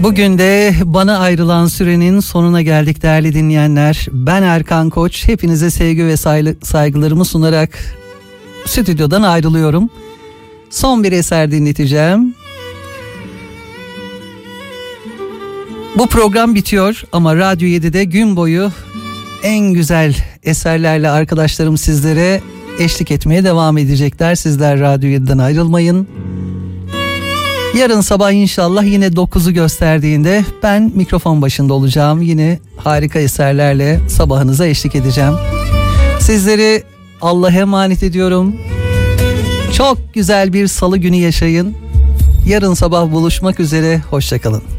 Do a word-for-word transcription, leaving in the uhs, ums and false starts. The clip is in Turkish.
Bugün de bana ayrılan sürenin sonuna geldik değerli dinleyenler. Ben Erkan Koç, hepinize sevgi ve saygılarımı sunarak stüdyodan ayrılıyorum. Son bir eser dinleteceğim. Bu program bitiyor ama Radyo yedi'de gün boyu en güzel eserlerle arkadaşlarım sizlere eşlik etmeye devam edecekler. Sizler Radyo yedi'den ayrılmayın. Yarın sabah inşallah yine dokuzu gösterdiğinde ben mikrofon başında olacağım. Yine harika eserlerle sabahınıza eşlik edeceğim. Sizleri Allah'a emanet ediyorum. Çok güzel bir salı günü yaşayın. Yarın sabah buluşmak üzere. Hoşça kalın.